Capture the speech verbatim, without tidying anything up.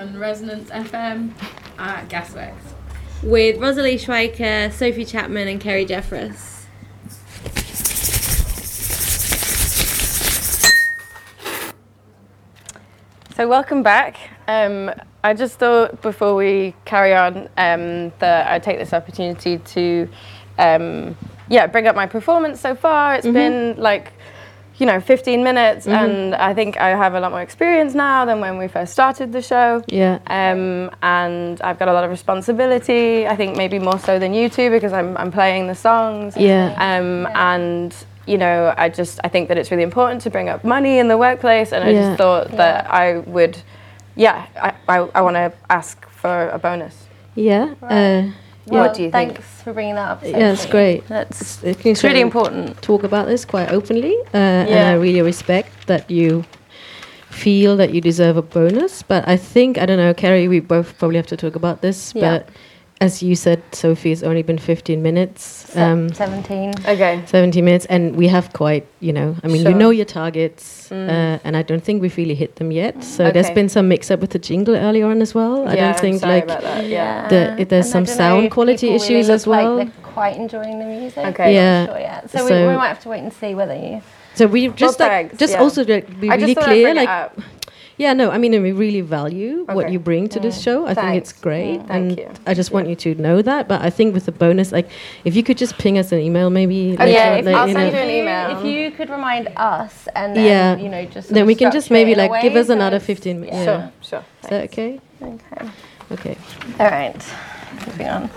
on Resonance F M at Gasworks. With Rosalie Schweiker, Sophie Chapman and Kerry Jeffress. So welcome back. Um, I just thought before we carry on um, that I'd take this opportunity to um, yeah, bring up my performance so far. It's mm-hmm. been like, you know, fifteen minutes mm-hmm. and I think I have a lot more experience now than when we first started the show. Yeah. Um, and I've got a lot of responsibility, I think maybe more so than you two because I'm, I'm playing the songs. Yeah. Um, and, you know, I just, I think that it's really important to bring up money in the workplace and I yeah. just thought yeah. that I would, yeah, I, I, I want to ask for a bonus. Yeah. Right. Uh, well, what do you think? Thanks for bringing that up, Sophie. Yeah, it's great. That's it's, it's really important. Talk about this quite openly, uh, yeah. and I really respect that you feel that you deserve a bonus. But I think, I don't know, Kerry, we both probably have to talk about this, yeah. but as you said, Sophie, it's only been fifteen minutes. Um, seventeen. Okay. seventeen minutes, and we have quite, you know, I mean, sure. you know your targets, mm. uh, and I don't think we've really hit them yet. Mm. So okay. there's been some mix-up with the jingle earlier on as well. Yeah, I don't think, sorry like, about that. Yeah. the, it, there's and some sound quality people issues really as well. Like they're quite enjoying the music. Okay. Yeah. I'm not sure yet. So, So we, we might have to wait and see whether you... So we just, Well, like, thanks, just yeah. also to be I really just clear, like... like, yeah, no, I mean, we really value okay. what you bring to mm. this show. I Thanks. think it's great. Mm, and thank you. I just yeah. want you to know that. But I think with the bonus, like, if you could just ping us an email maybe. Oh, later yeah, on, if like, I'll you send know. you an email. If you could remind us and then, yeah. you know, just... Then we can just maybe, like, give us so another fifteen minutes. Sure, Yeah. sure. Is that okay? Okay. Okay. All right. Moving on.